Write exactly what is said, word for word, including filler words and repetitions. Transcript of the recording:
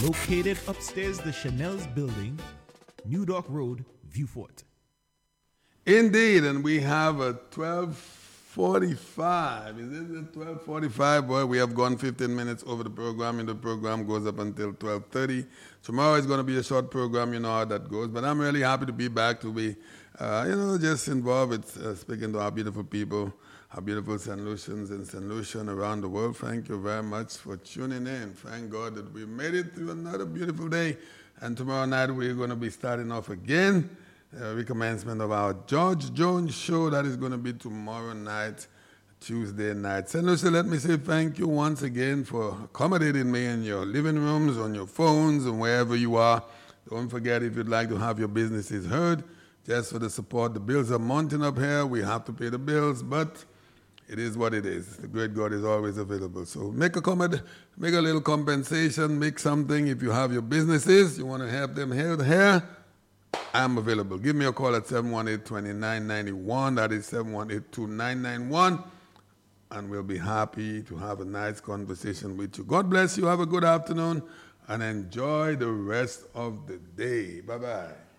Located upstairs the Chanel's building, New Dock Road, Viewfort. Indeed, and we have a twelve forty-five. Is it twelve forty-five? Boy, we have gone fifteen minutes over the program, and the program goes up until twelve thirty. Tomorrow is going to be a short program, you know how that goes. But I'm really happy to be back, to be, uh, you know, just involved with uh, speaking to our beautiful people, our beautiful Saint Lucians and Saint Lucian around the world. Thank you very much for tuning in. Thank God that we made it through another beautiful day. And tomorrow night we're going to be starting off again. Uh, recommencement of our George Jones show. That is going to be tomorrow night, Tuesday night. Saint Lucia, let me say thank you once again for accommodating me in your living rooms, on your phones, and wherever you are. Don't forget, if you'd like to have your businesses heard, just for the support. The bills are mounting up here. We have to pay the bills, but it is what it is. The great God is always available. So make a comment, make a little compensation, make something. If you have your businesses, you want to have them held here, I'm available. Give me a call at seven one eight, two nine nine one. That is seven one eight, two nine nine one. And we'll be happy to have a nice conversation with you. God bless you. Have a good afternoon and enjoy the rest of the day. Bye-bye.